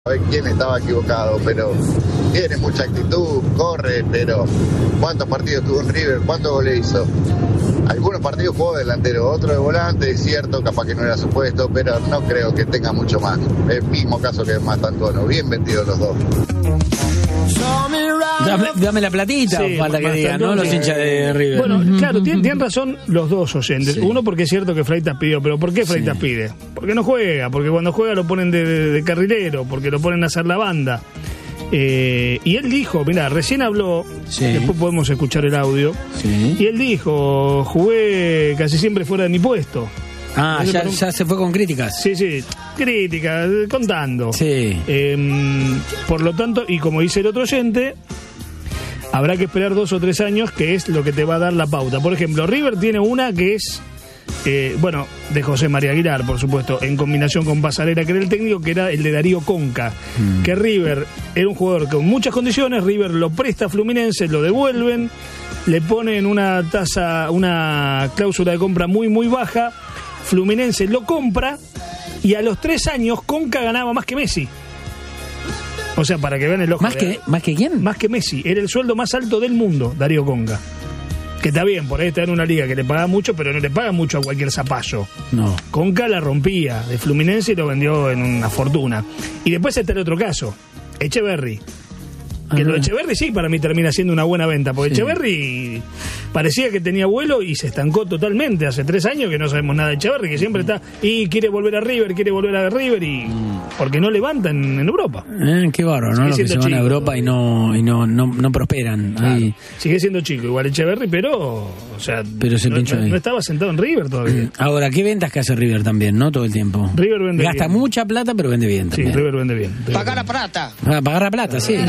A ver quién estaba equivocado, pero tiene mucha actitud, corre, pero ¿cuántos partidos tuvo en River? ¿Cuántos goles hizo? Algunos partidos jugó delantero, otro de volante, es cierto, capaz que no era su puesto, pero no creo que tenga mucho más. El mismo caso que Mastantuono, bien vendidos los dos. Dame la platita, sí, falta que digan, ¿no? Los hinchas de River. Bueno, claro, tienen razón los dos oyentes. Sí. Uno porque es cierto que Freitas pidió, pero ¿por qué Freitas pide? Porque no juega, porque cuando juega lo ponen de carrilero, porque lo ponen a hacer la banda. Y él dijo, mirá, recién habló, después podemos escuchar el audio, y él dijo, jugué casi siempre fuera de mi puesto. Ah, ya se fue con críticas. Sí, críticas, contando. Sí. Por lo tanto, y como dice el otro oyente, habrá que esperar 2 o 3 años, que es lo que te va a dar la pauta. Por ejemplo, River tiene una que es, de José María Aguilar, por supuesto, en combinación con Pasarela, que era el técnico, que era el de Darío Conca. Que River era un jugador con muchas condiciones, River lo presta a Fluminense, lo devuelven, le ponen una cláusula de compra muy, muy baja, Fluminense lo compra, y a los 3 años Conca ganaba más que Messi. O sea, para que vean el ojo. ¿Más que quién? Más que Messi. Era el sueldo más alto del mundo, Darío Conca. Que está bien, por ahí está en una liga que le paga mucho, pero no le paga mucho a cualquier zapallo. No. Conca la rompía de Fluminense y lo vendió en una fortuna. Y después está el otro caso, Echeverri. Que lo de Echeverri sí, para mí termina siendo una buena venta, porque Echeverri parecía que tenía vuelo y se estancó totalmente. Hace 3 años que no sabemos nada de Echeverri, que siempre está y quiere volver a River y porque no levantan en Europa. Qué bárbaro, ¿no? Los que se van a Europa y no prosperan. Claro. Ahí. Sigue siendo chico, igual Echeverri, pero se pinchó ahí. No estaba sentado en River todavía. Ahora, ¿qué ventas que hace River también, no? Todo el tiempo. River vende Gasta bien. Mucha plata, pero vende bien también. Sí, River vende bien. Pagar la plata. Pagar la plata, sí.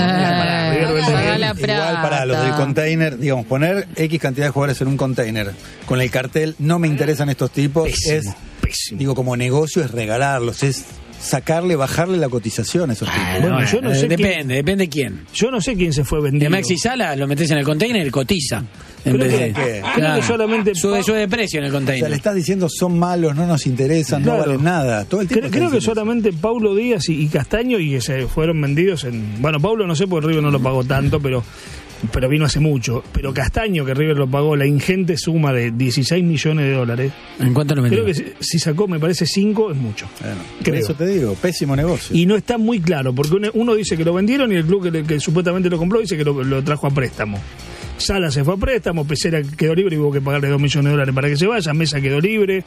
Igual para los del container, digamos, poner X cantidad de jugadores en un container con el cartel, no me interesan estos tipos, pésimo. Digo, como negocio es regalarlos, es bajarle la cotización a esos tipos. Bueno, yo no sé depende quién. Yo no sé quién se fue vendido. De Maxi Sala lo metes en el container y cotiza. Creo que solamente sube de precio en el container. O sea, le estás diciendo son malos, no nos interesan, no valen nada. Todo el tiempo creo que solamente Paulo Díaz y Castaño, y que se fueron vendidos en... Bueno, Paulo no sé porque River no lo pagó tanto, pero vino hace mucho. Pero Castaño, que River lo pagó la ingente suma de $16 millones. ¿En cuánto lo vendió? Creo que si sacó, me parece 5, es mucho. Bueno, eso te digo, pésimo negocio. Y no está muy claro, porque uno dice que lo vendieron y el club que supuestamente lo compró dice que lo trajo a préstamo. Sala se fue a préstamo, Pesera quedó libre y hubo que pagarle $2 millones para que se vaya, Mesa quedó libre.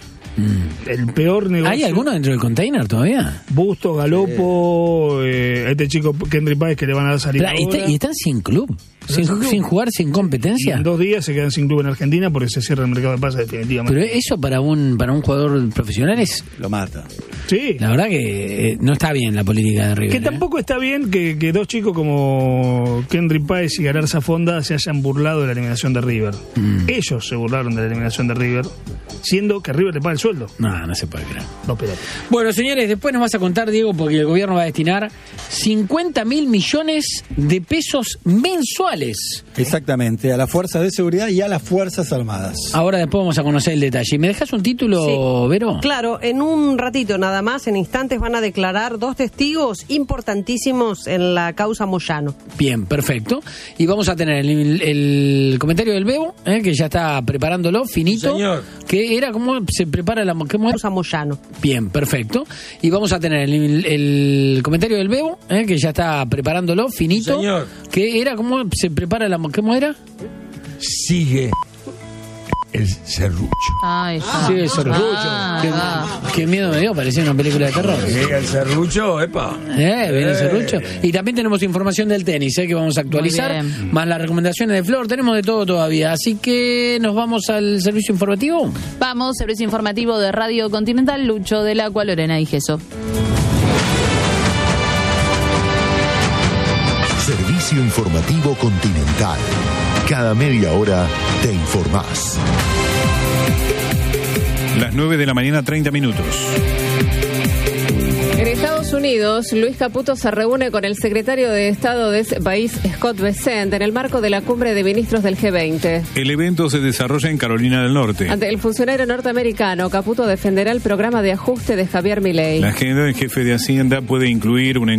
El peor negocio. ¿Hay alguno dentro del container todavía? Bustos, Galopo, este chico Kendry Páez que le van a dar salida. ¿Y están sin club? Sin jugar, sin competencia. Y en 2 días se quedan sin club en Argentina porque se cierra el mercado de pases definitivamente. Pero eso para un jugador profesional es... Lo mata. Sí. La verdad que no está bien la política de River. Que tampoco está bien que 2 chicos como Kendry Páez y Galarza Fonda se hayan burlado de la eliminación de River. Ellos se burlaron de la eliminación de River, siendo que River le paga el sueldo. No se puede creer. No, pero... Bueno, señores, después nos vas a contar, Diego, porque el gobierno va a destinar 50.000 millones de pesos mensuales. Exactamente, a las fuerzas de seguridad y a las Fuerzas Armadas. Ahora después vamos a conocer el detalle. ¿Me dejas un título, Vero? Claro, en un ratito nada más, en instantes, van a declarar 2 testigos importantísimos en la causa Moyano. Bien, perfecto. Y vamos a tener el comentario del Bebo, que ya está preparándolo, finito. Señor. Que era cómo se prepara la causa Moyano. Bien, perfecto. Y vamos a tener el comentario del Bebo, que ya está preparándolo, finito. Señor. Que era cómo se prepara la... ¿Cómo era? Sigue el serrucho. Ay, Sigue el serrucho. Qué miedo me dio, parecía una película de terror. Llega el serrucho, epa. Viene el serrucho. Y también tenemos información del tenis, que vamos a actualizar, más las recomendaciones de Flor, tenemos de todo todavía. Así que nos vamos al servicio informativo. Vamos, servicio informativo de Radio Continental, Lucho del Agua, Lorena y Gesso. Servicio informativo Continental. Cada media hora te informás. Las 9 de la mañana, 30 minutos. En Estados Unidos, Luis Caputo se reúne con el secretario de Estado de ese país, Scott Bessent, en el marco de la cumbre de ministros del G20. El evento se desarrolla en Carolina del Norte. Ante el funcionario norteamericano, Caputo defenderá el programa de ajuste de Javier Milei. La agenda del jefe de Hacienda puede incluir una